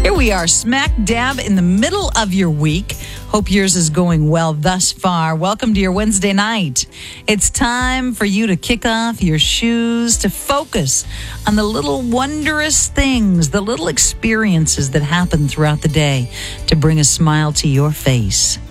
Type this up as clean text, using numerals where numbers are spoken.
Here we are, smack dab in the middle of your week. Hope yours is going well thus far. Welcome to your Wednesday night. It's time for you to kick off your shoes, to focus on the little wondrous things, the little experiences that happen throughout the day to bring a smile to your face.